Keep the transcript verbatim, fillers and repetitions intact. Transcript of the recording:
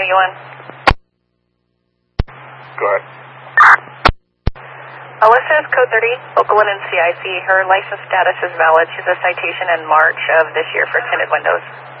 are you on? Go ahead. Alyssa is code thirty, local one in C I C. Her license status is valid. She's a citation in March of this year for tinted windows.